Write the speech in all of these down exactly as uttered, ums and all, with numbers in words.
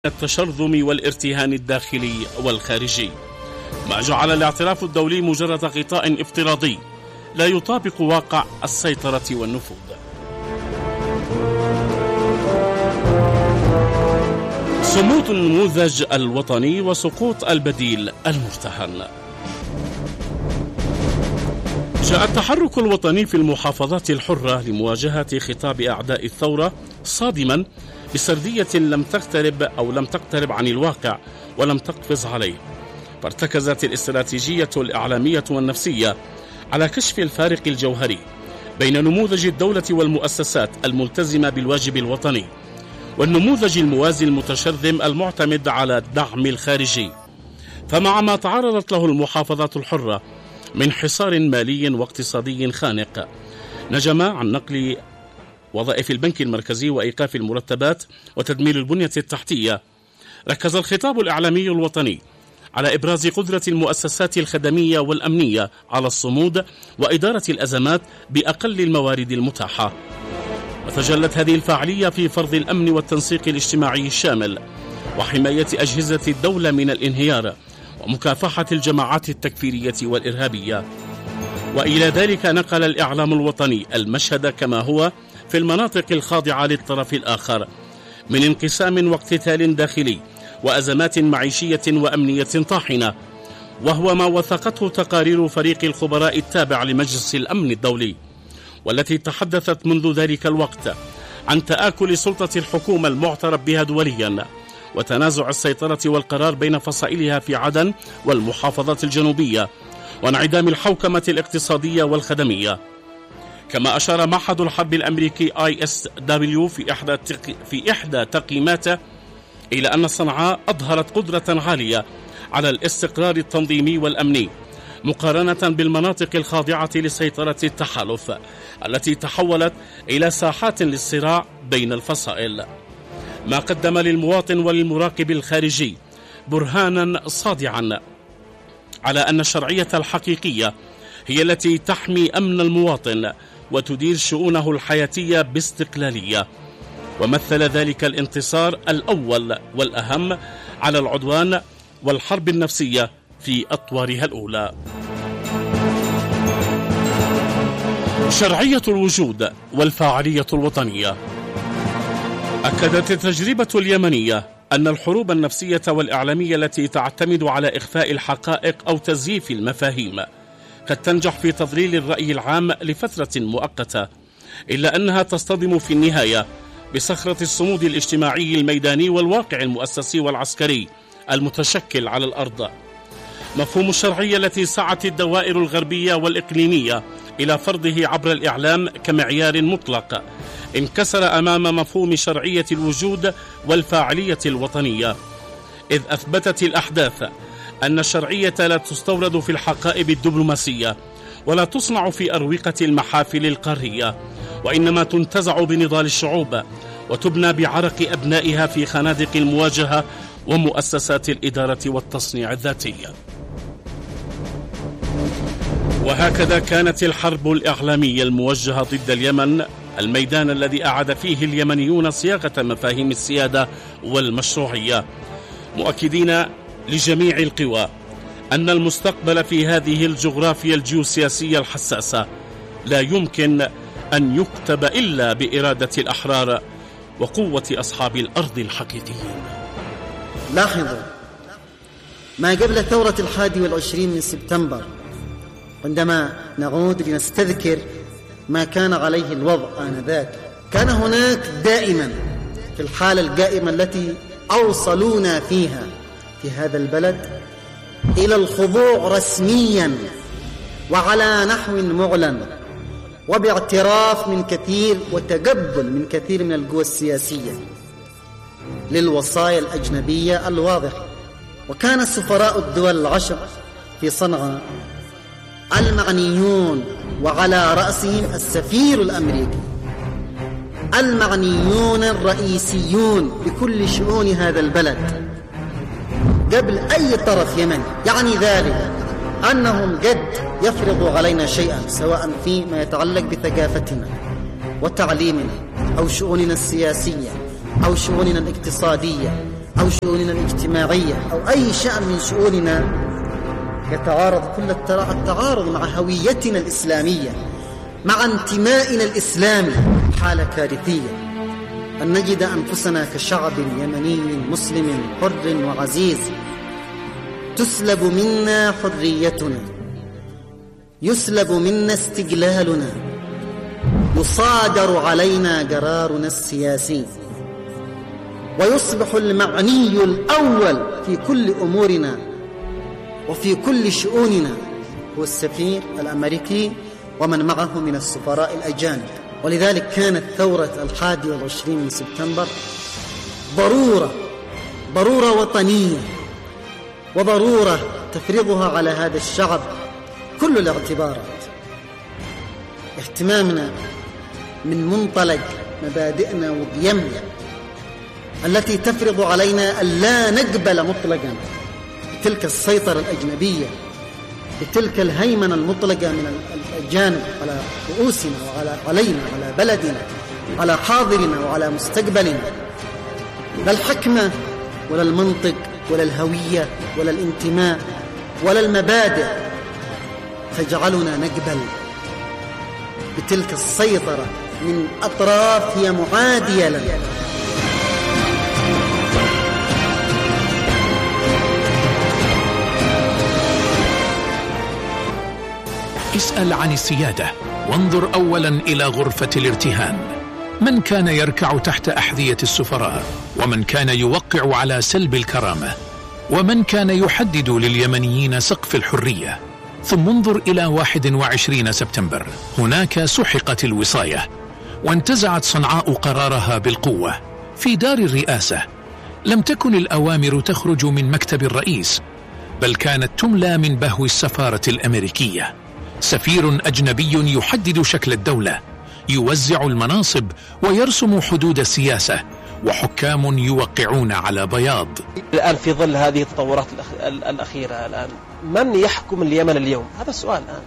التشرذم والارتهان الداخلي والخارجي، ما جعل الاعتراف الدولي مجرد غطاء افتراضي لا يطابق واقع السيطرة والنفوذ. صمود النموذج الوطني وسقوط البديل المرتهن. جاء التحرك الوطني في المحافظات الحرة لمواجهة خطاب أعداء الثورة صادما بسردية لم تقترب أو لم تقترب عن الواقع ولم تقفز عليه، فارتكزت الاستراتيجية الإعلامية والنفسية على كشف الفارق الجوهري بين نموذج الدولة والمؤسسات الملتزمة بالواجب الوطني والنموذج الموازي المتشرذم المعتمد على الدعم الخارجي. فمع ما تعرضت له المحافظات الحرة من حصار مالي واقتصادي خانق نجم عن نقل وظائف البنك المركزي وإيقاف المرتبات وتدمير البنية التحتية، ركز الخطاب الإعلامي الوطني على إبراز قدرة المؤسسات الخدمية والأمنية على الصمود وإدارة الأزمات بأقل الموارد المتاحة. وتجلت هذه الفاعلية في فرض الأمن والتنسيق الاجتماعي الشامل وحماية أجهزة الدولة من الانهيار ومكافحة الجماعات التكفيرية والإرهابية. وإلى ذلك نقل الإعلام الوطني المشهد كما هو في المناطق الخاضعة للطرف الآخر من انقسام واقتتال داخلي وأزمات معيشية وأمنية طاحنة، وهو ما وثقته تقارير فريق الخبراء التابع لمجلس الأمن الدولي، والتي تحدثت منذ ذلك الوقت عن تآكل سلطة الحكومة المعترف بها دوليا وتنازع السيطرة والقرار بين فصائلها في عدن والمحافظات الجنوبية وانعدام الحوكمة الاقتصادية والخدمية. كما أشار معهد الحرب الأمريكي آي إس دبليو في إحدى في إحدى تقييماته إلى أن صنعاء أظهرت قدرة عالية على الاستقرار التنظيمي والأمني مقارنة بالمناطق الخاضعة لسيطرة التحالف التي تحولت إلى ساحات للصراع بين الفصائل، ما قدم للمواطن وللمراقب الخارجي برهانا صادعا على أن الشرعية الحقيقية هي التي تحمي أمن المواطن وتدير شؤونه الحياتية باستقلالية. ومثل ذلك الانتصار الأول والأهم على العدوان والحرب النفسية في أطوارها الأولى. شرعية الوجود والفاعلية الوطنية. أكدت التجربة اليمنية أن الحروب النفسية والإعلامية التي تعتمد على إخفاء الحقائق أو تزييف المفاهيم قد تنجح في تضليل الرأي العام لفترة مؤقتة، إلا أنها تصطدم في النهاية بصخرة الصمود الاجتماعي الميداني والواقع المؤسسي والعسكري المتشكل على الأرض. مفهوم الشرعية التي سعت الدوائر الغربية والإقليمية إلى فرضه عبر الإعلام كمعيار مطلق انكسر أمام مفهوم شرعية الوجود والفاعلية الوطنية، إذ أثبتت الأحداث أن الشرعية لا تستورد في الحقائب الدبلوماسية ولا تصنع في أروقة المحافل القارية، وإنما تنتزع بنضال الشعوب وتبنى بعرق أبنائها في خنادق المواجهة ومؤسسات الإدارة والتصنيع الذاتي. وهكذا كانت الحرب الإعلامية الموجهة ضد اليمن الميدان الذي أعاد فيه اليمنيون صياغة مفاهيم السيادة والمشروعية، مؤكدين لجميع القوى أن المستقبل في هذه الجغرافيا الجيوسياسية الحساسة لا يمكن أن يكتب إلا بإرادة الأحرار وقوة أصحاب الأرض الحقيقيين. لاحظوا ما قبل ثورة الحادي والعشرين من سبتمبر، عندما نعود لنستذكر ما كان عليه الوضع آنذاك، كان هناك دائما في الحالة القائمة التي أوصلونا فيها في هذا البلد إلى الخضوع رسميا وعلى نحو معلن وباعتراف من كثير وتقبل من كثير من القوى السياسية للوصايا الأجنبية الواضحة. وكان سفراء الدول العشر في صنعاء المعنيون وعلى رأسهم السفير الأمريكي المعنيون الرئيسيون بكل شؤون هذا البلد قبل أي طرف يمني، يعني ذلك أنهم قد يفرضوا علينا شيئا سواء فيما يتعلق بثقافتنا وتعليمنا أو شؤوننا السياسية أو شؤوننا الاقتصادية أو شؤوننا الاجتماعية أو أي شأن من شؤوننا يتعارض كل التعارض مع هويتنا الإسلامية، مع انتمائنا الإسلامي، حالة كارثية أن نجد أنفسنا كشعب يمني مسلم حر وعزيز تسلب منا حريتنا، يسلب منا استقلالنا، يصادر علينا قرارنا السياسي، ويصبح المعني الأول في كل أمورنا وفي كل شؤوننا هو السفير الأمريكي ومن معه من السفراء الأجانب. ولذلك كانت ثورة الحادي والعشرين من سبتمبر ضرورة ضرورة وطنية، وضرورة تفرضها على هذا الشعب كل الاعتبارات. اهتمامنا من منطلق مبادئنا وقيمنا التي تفرض علينا ألا نقبل مطلقا بتلك السيطرة الأجنبية، بتلك الهيمنة المطلقة من الأجانب على رؤوسنا وعلى علينا وعلى بلدنا، على حاضرنا وعلى مستقبلنا. لا الحكمة ولا المنطق ولا الهوية ولا الانتماء ولا المبادئ تجعلنا نقبل بتلك السيطرة من أطراف هي معادية لنا. اسأل عن السيادة وانظر أولا إلى غرفة الارتهان. من كان يركع تحت أحذية السفراء، ومن كان يوقع على سلب الكرامة، ومن كان يحدد لليمنيين سقف الحرية. ثم انظر إلى واحد وعشرين سبتمبر، هناك سحقت الوصاية وانتزعت صنعاء قرارها بالقوة في دار الرئاسة. لم تكن الأوامر تخرج من مكتب الرئيس، بل كانت تملى من بهو السفارة الأمريكية. سفير أجنبي يحدد شكل الدولة، يوزع المناصب ويرسم حدود السياسة، وحكام يوقعون على بياض. الآن في ظل هذه التطورات الأخيرة الآن من يحكم اليمن اليوم؟ هذا السؤال الآن.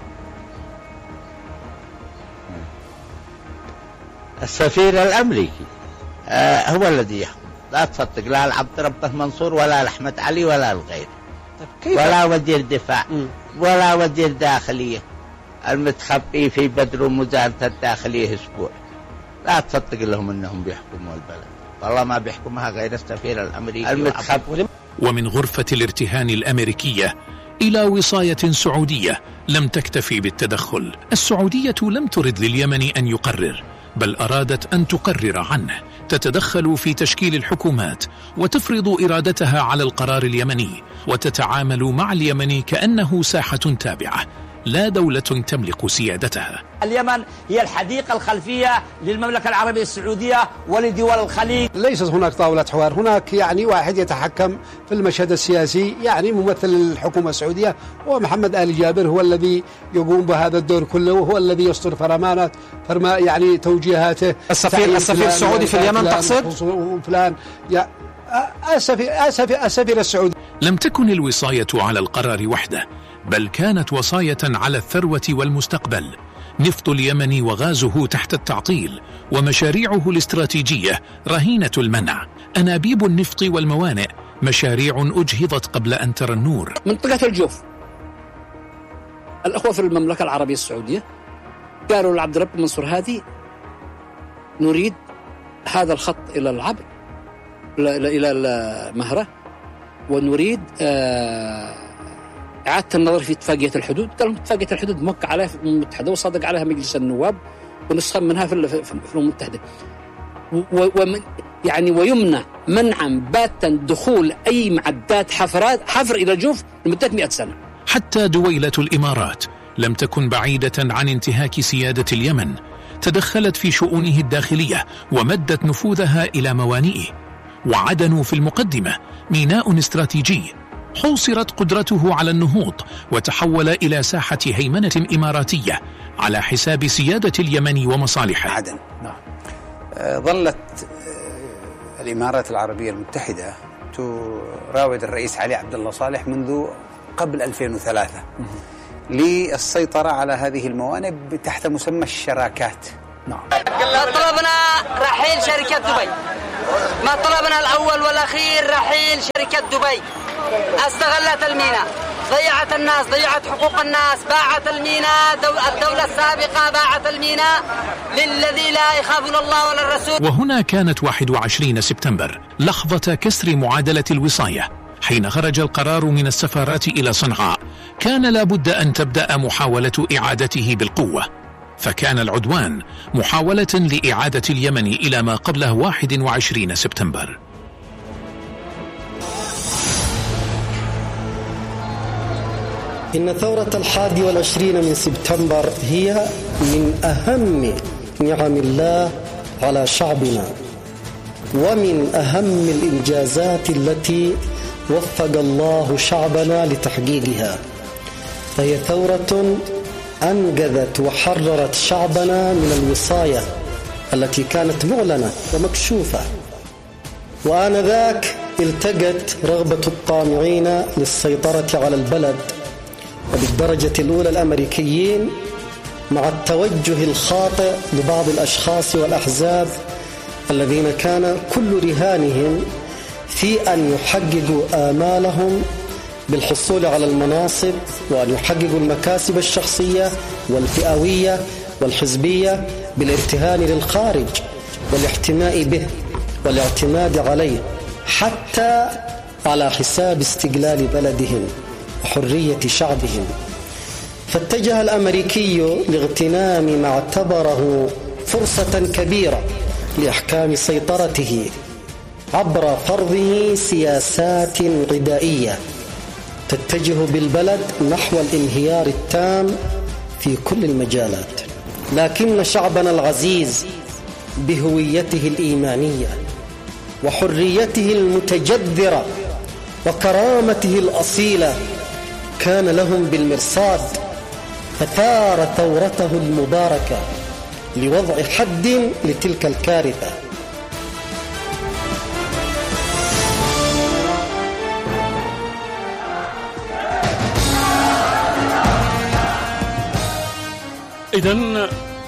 السفير الأمريكي آه هو الذي يحكم. لا تصدق لا العبد ربه منصور ولا لأحمد علي ولا الغير، ولا وزير دفاع م. ولا وزير داخلية المتخبي في بدر وزارة الداخلية أسبوع. لا تصدق لهم أنهم بيحكموا البلد، والله ما بيحكمها غير السفير الأمريكي المتخبي. ومن غرفة الارتهان الأمريكية إلى وصاية سعودية لم تكتفي بالتدخل. السعودية لم ترد لليمن أن يقرر، بل أرادت أن تقرر عنه، تتدخل في تشكيل الحكومات وتفرض إرادتها على القرار اليمني، وتتعامل مع اليمن كأنه ساحة تابعة لا دولة تملك سيادتها. اليمن هي الحديقة الخلفية للمملكة العربية السعودية ولدول الخليج. ليست هناك طاولة حوار، هناك يعني واحد يتحكم في المشهد السياسي، يعني ممثل الحكومة السعودية، ومحمد آل جابر هو الذي يقوم بهذا الدور كله، وهو الذي يصدر فرمانات فرما يعني توجيهاته. السفير السفير السعودي في اليمن تقصد؟ فلان يا السفير السفير السفير السعودي. لم تكن الوصاية على القرار وحده، بل كانت وصاية على الثروة والمستقبل. نفط اليمن وغازه تحت التعطيل، ومشاريعه الاستراتيجية رهينة المنع. أنابيب النفط والموانئ مشاريع أجهضت قبل أن ترى النور. منطقة الجوف، الأخوة في المملكة العربية السعودية قالوا لعبد الرب منصور هادي نريد هذا الخط إلى العبر إلى المهرة، ونريد آه إعادة النظر في اتفاقية الحدود. قال لهم اتفاقية الحدود موقع عليها في الأمم المتحدة وصادق عليها مجلس النواب ونسخة منها في الأمم المتحدة، ومن يعني ويمنع منعا باتا دخول أي معدات حفرات حفر إلى الجوف لمدة مئة سنة. حتى دويلة الإمارات لم تكن بعيدة عن انتهاك سيادة اليمن، تدخلت في شؤونه الداخلية ومدت نفوذها إلى موانئه. وعدن في المقدمة ميناء استراتيجي حوصرت قدرته على النهوض، وتحول إلى ساحة هيمنة إماراتية على حساب سيادة اليمن ومصالحه. عدن نعم. ظلت الإمارات العربية المتحدة تراود الرئيس علي عبد الله صالح منذ قبل ألفين وثلاثة للسيطرة على هذه الموانئ تحت مسمى الشراكات. نعم. طلبنا رحيل شركة دبي ما طلبنا الأول والأخير رحيل شركة دبي. استغلت الميناء، ضيعت الناس، ضيعت حقوق الناس، باعت الميناء. الدولة السابقة باعت الميناء للذي لا يخافون الله ولا الرسول. وهنا كانت واحد وعشرين سبتمبر لحظة كسر معادلة الوصاية، حين خرج القرار من السفارات إلى صنعاء. كان لابد أن تبدأ محاولة إعادته بالقوة، فكان العدوان محاولة لإعادة اليمن إلى ما قبله واحد وعشرين سبتمبر. إن ثورة الحادي والعشرين من سبتمبر هي من أهم نعم الله على شعبنا، ومن أهم الإنجازات التي وفق الله شعبنا لتحقيقها. فهي ثورة أنقذت وحررت شعبنا من الوصاية التي كانت معلنة ومكشوفة، وآنذاك التقت رغبة الطامعين للسيطرة على البلد وبالدرجة الأولى الأمريكيين مع التوجه الخاطئ لبعض الأشخاص والأحزاب الذين كان كل رهانهم في أن يحققوا آمالهم بالحصول على المناصب، وأن يحققوا المكاسب الشخصية والفئوية والحزبية بالارتهان للخارج والاحتماء به والاعتماد عليه، حتى على حساب استقلال بلدهم وحرية شعبهم. فاتجه الأمريكي لاغتنام ما اعتبره فرصة كبيرة لإحكام سيطرته عبر فرضه سياسات عدائية تتجه بالبلد نحو الانهيار التام في كل المجالات. لكن شعبنا العزيز بهويته الإيمانية وحريته المتجذرة وكرامته الأصيلة كان لهم بالمرصاد، فثار ثورته المباركة لوضع حد لتلك الكارثة. إذن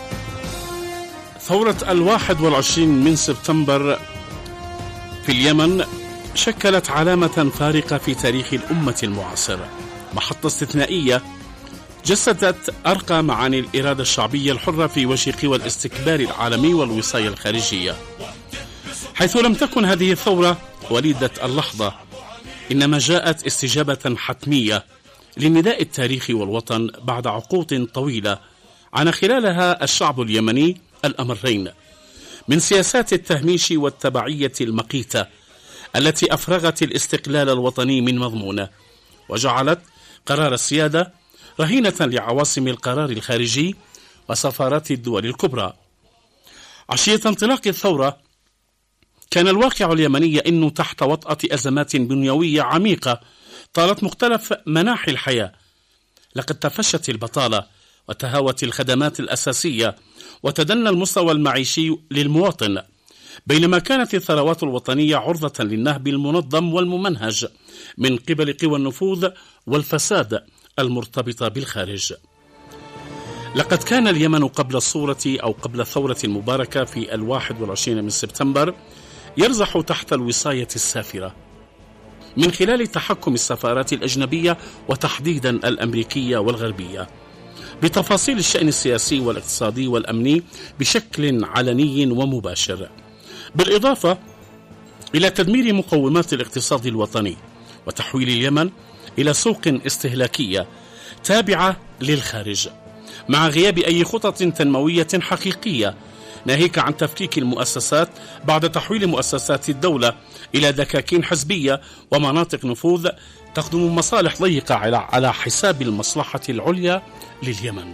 ثورة الواحد والعشرين من سبتمبر في اليمن شكلت علامة فارقة في تاريخ الأمة المعاصرة، محطة استثنائية جسدت أرقى معاني الإرادة الشعبية الحرة في وجه قوى الاستكبار العالمي والوصاية الخارجية، حيث لم تكن هذه الثورة وليدة اللحظة، إنما جاءت استجابة حتمية للنداء التاريخي والوطن بعد عقود طويلة عانى خلالها الشعب اليمني الأمرين من سياسات التهميش والتبعية المقيتة التي أفرغت الاستقلال الوطني من مضمونه، وجعلت قرار السيادة رهينة لعواصم القرار الخارجي وسفارات الدول الكبرى. عشية انطلاق الثورة كان الواقع اليمني يئن تحت وطأة أزمات بنيوية عميقة طالت مختلف مناحي الحياة. لقد تفشت البطالة وتهاوت الخدمات الأساسية وتدنى المستوى المعيشي للمواطن، بينما كانت الثروات الوطنية عرضة للنهب المنظم والممنهج من قبل قوى النفوذ والفساد المرتبطة بالخارج. لقد كان اليمن قبل الصورة أو قبل الثورة المباركة في الواحد والعشرين من سبتمبر يرزح تحت الوصاية السافرة من خلال تحكم السفارات الأجنبية وتحديدا الأمريكية والغربية بتفاصيل الشأن السياسي والاقتصادي والأمني بشكل علني ومباشر، بالإضافة إلى تدمير مقومات الاقتصاد الوطني وتحويل اليمن إلى سوق استهلاكية تابعة للخارج، مع غياب أي خطط تنموية حقيقية، ناهيك عن تفكيك المؤسسات بعد تحويل مؤسسات الدولة إلى دكاكين حزبية ومناطق نفوذ تخدم مصالح ضيقة على حساب المصلحة العليا لليمن.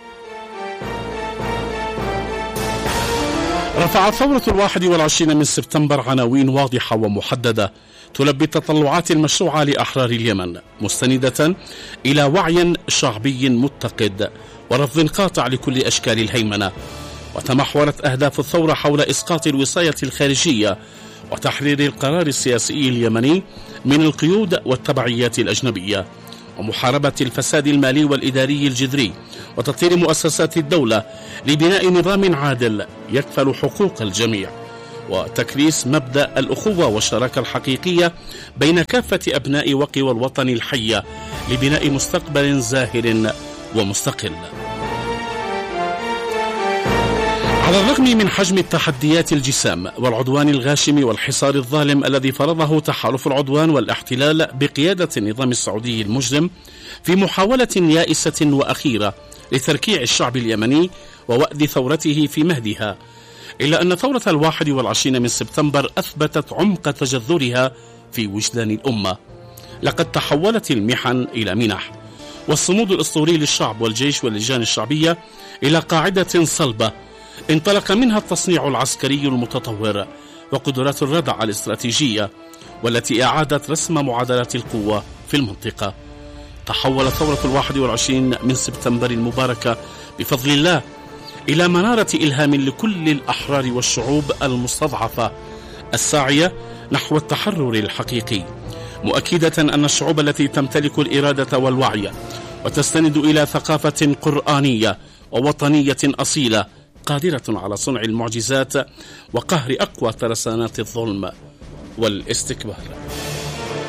رفعت ثورة الواحد والعشرين من سبتمبر عناوين واضحة ومحددة تلبي التطلعات المشروعة لأحرار اليمن، مستندة إلى وعي شعبي متقد ورفض قاطع لكل أشكال الهيمنة. وتمحورت أهداف الثورة حول إسقاط الوصاية الخارجية وتحرير القرار السياسي اليمني من القيود والتبعيات الأجنبية، ومحاربة الفساد المالي والإداري الجذري، وتطوير مؤسسات الدولة لبناء نظام عادل يكفل حقوق الجميع، وتكريس مبدأ الأخوة والشراكة الحقيقية بين كافة أبناء وقوى الوطن الحية لبناء مستقبل زاهر ومستقل. على الرغم من حجم التحديات الجسام والعدوان الغاشم والحصار الظالم الذي فرضه تحالف العدوان والاحتلال بقيادة النظام السعودي المجرم في محاولة يائسة وأخيرة لتركيع الشعب اليمني ووأد ثورته في مهدها، إلا أن ثورة الواحد والعشرين من سبتمبر أثبتت عمق تجذرها في وجدان الأمة. لقد تحولت المحن إلى منح، والصمود الأسطوري للشعب والجيش واللجان الشعبية إلى قاعدة صلبة انطلق منها التصنيع العسكري المتطور وقدرات الردع الاستراتيجية، والتي أعادت رسم معادلات القوة في المنطقة. تحولت ثورة الواحد والعشرين من سبتمبر المباركة بفضل الله إلى منارة إلهام لكل الأحرار والشعوب المستضعفة الساعية نحو التحرر الحقيقي، مؤكدة أن الشعوب التي تمتلك الإرادة والوعي وتستند إلى ثقافة قرآنية ووطنية أصيلة قادرة على صنع المعجزات وقهر أقوى ترسانات الظلم والاستكبار.